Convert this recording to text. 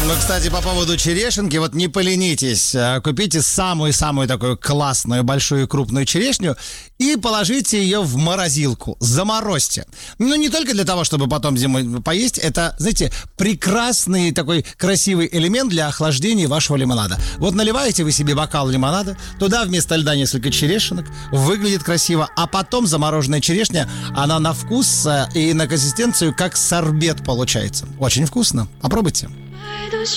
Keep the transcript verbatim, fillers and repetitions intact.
Ну, кстати, по поводу черешенки, вот не поленитесь, купите самую-самую такую классную, большую и крупную черешню и положите ее в морозилку, заморозьте. Ну, не только для того, чтобы потом зимой поесть, это, знаете, прекрасный такой красивый элемент для охлаждения вашего лимонада. Вот наливаете вы себе бокал лимонада, туда вместо льда несколько черешенок, выглядит красиво, а потом замороженная черешня, она на вкус и на консистенцию как сорбет получается. Очень вкусно. Попробуйте.